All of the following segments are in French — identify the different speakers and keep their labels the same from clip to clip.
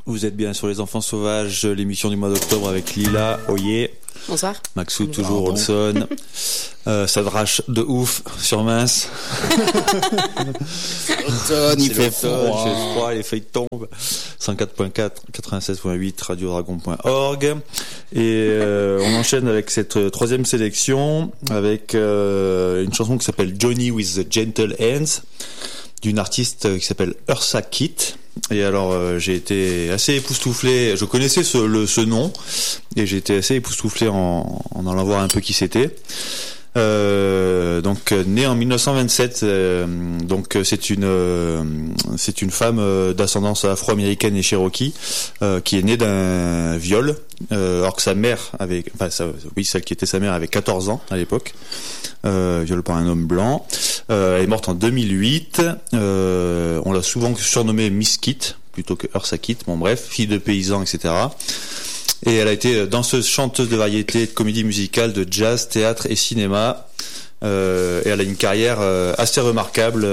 Speaker 1: Vous êtes bien sur Les Enfants Sauvages, l'émission du mois d'octobre avec Lila, Oye.
Speaker 2: Bonsoir.
Speaker 1: Maxou, toujours Olson. Ça drache de ouf sur Mince.
Speaker 3: Automne, il fait
Speaker 1: froid, les feuilles tombent. 104.4, 96.8, radiodragon.org. Et on enchaîne avec cette troisième sélection avec une chanson qui s'appelle Johnny with the Gentle Hands, d'une artiste qui s'appelle Eartha Kitt. Et alors j'ai été assez époustouflé, je connaissais ce nom et j'ai été assez époustouflé en allant voir un peu qui c'était. Donc née en 1927, donc c'est une femme d'ascendance afro-américaine et cherokee qui est née d'un viol, alors que sa mère avait, celle qui était sa mère avait 14 ans à l'époque, viol par un homme blanc. Elle est morte en 2008. On l'a souvent surnommée Miss Kitt plutôt que Eartha Kitt. Bon bref, fille de paysans, etc. Et elle a été danseuse, chanteuse de variété, de comédie musicale, de jazz, théâtre et cinéma. Et elle a une carrière assez remarquable.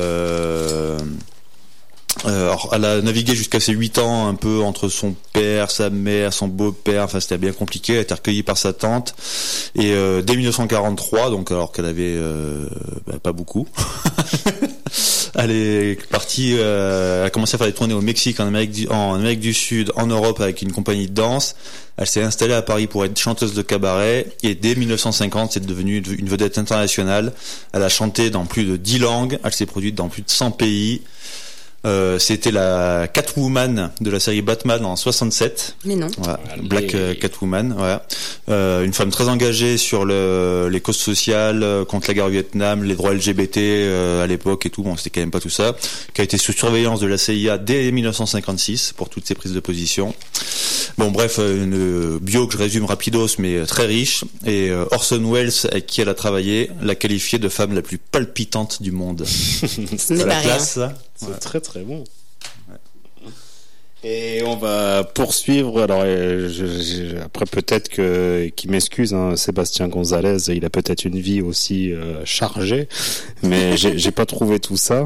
Speaker 1: Alors, elle a navigué jusqu'à ses 8 ans un peu entre son père, sa mère, son beau-père. Enfin, c'était bien compliqué. Elle a été recueillie par sa tante. Et dès 1943, donc alors qu'elle avait pas beaucoup, elle est partie. Elle a commencé à faire des tournées au Mexique, en Amérique du Sud, en Europe avec une compagnie de danse. Elle s'est installée à Paris pour être chanteuse de cabaret. Et dès 1950, c'est devenue une vedette internationale. Elle a chanté dans plus de 10 langues. Elle s'est produite dans plus de 100 pays. C'était la Catwoman de la série Batman en 67.
Speaker 2: Mais non.
Speaker 1: Voilà. Black Catwoman, voilà. Une femme très engagée sur les causes sociales, contre la guerre au Vietnam, les droits LGBT à l'époque et tout. Bon, c'était quand même pas tout ça. Qui a été sous surveillance de la CIA dès 1956 pour toutes ses prises de position. Bon, bref, une bio que je résume rapidos, mais très riche. Et Orson Welles, avec qui elle a travaillé, l'a qualifiée de femme la plus palpitante du monde.
Speaker 2: Ce n'est
Speaker 1: la
Speaker 2: pas
Speaker 1: classe,
Speaker 2: rien.
Speaker 1: ça.
Speaker 3: C'est très très bon. Ouais. Et on va poursuivre. Alors après peut-être qu'il m'excuse, hein, Sébastien Gonzalez, il a peut-être une vie aussi chargée, mais j'ai pas trouvé tout ça.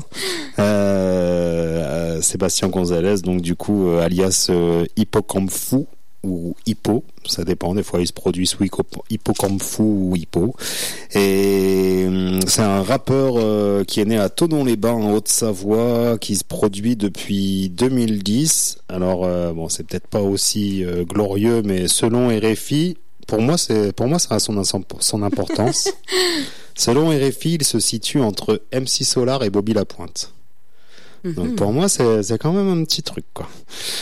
Speaker 3: Sébastien Gonzalez, donc du coup alias Hippocampe Fou ou Hippo, ça dépend, des fois il se produit sous Hippocampe Fou ou Hippo. Et c'est un rappeur qui est né à Thonon-les-Bains en Haute-Savoie, qui se produit depuis 2010. Alors bon, c'est peut-être pas aussi glorieux, mais selon RFI, pour moi ça a son importance. Selon RFI, il se situe entre MC Solar et Bobby Lapointe. Donc pour moi c'est quand même un petit truc quoi.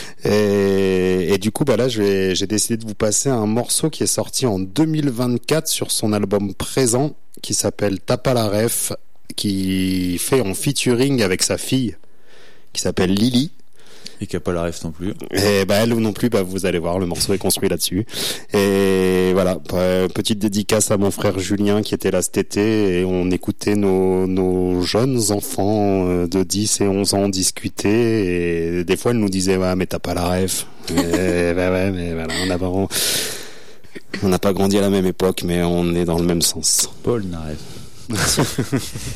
Speaker 3: Et du coup là j'ai décidé de vous passer un morceau qui est sorti en 2024 sur son album Présent, qui s'appelle T'as pas la ref, qui fait en featuring avec sa fille qui s'appelle Lily.
Speaker 1: Et qui a pas la ref non plus.
Speaker 3: Et elle non plus, vous allez voir, le morceau est construit là-dessus. Et voilà, petite dédicace à mon frère Julien qui était là cet été, et on écoutait nos jeunes enfants de 10 et 11 ans discuter, et des fois ils nous disaient ouais mais t'as pas la ref. Mais voilà, on n'a pas grandi à la même époque, mais on est dans le même sens.
Speaker 1: Paul n'a ref.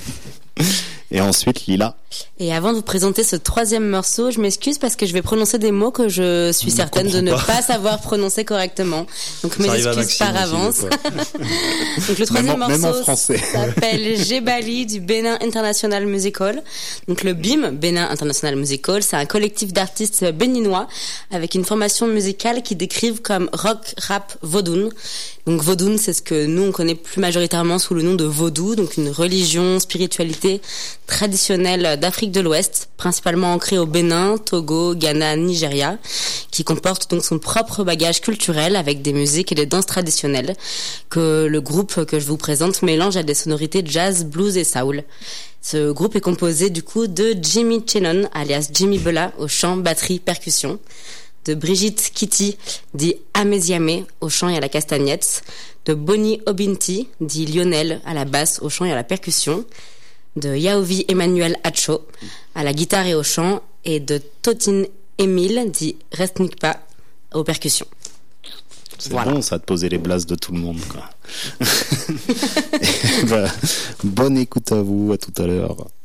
Speaker 3: Et ensuite Lila.
Speaker 2: Et avant de vous présenter ce troisième morceau, je m'excuse parce que je vais prononcer des mots que je suis certaine de ne pas savoir prononcer correctement. Donc mes excuses par avance. Donc le troisième morceau s'appelle Jebali du Bénin International Musical. Donc le BIM, Bénin International Musical, c'est un collectif d'artistes béninois avec une formation musicale qui décrivent comme rock, rap, vaudou. Donc vaudou, c'est ce que nous on connaît plus majoritairement sous le nom de vaudou, donc une religion, spiritualité traditionnelle d'Afrique de l'Ouest, principalement ancrée au Bénin, Togo, Ghana, Nigeria, qui comporte donc son propre bagage culturel avec des musiques et des danses traditionnelles que le groupe que je vous présente mélange à des sonorités jazz, blues et soul. Ce groupe est composé du coup de Jimmy Chenon, alias Jimmy Bella, au chant, batterie, percussion, de Brigitte Kitty, dit Améziamé, au chant et à la castagnette, de Bonnie Obinti, dit Lionel, à la basse, au chant et à la percussion, de Yaovi Emmanuel Hacho, à la guitare et au chant, et de Totin Emile, dit Restnikpa, aux percussions.
Speaker 3: C'est voilà. Bon ça de poser les blases de tout le monde quoi. Bonne écoute à vous, à tout à l'heure.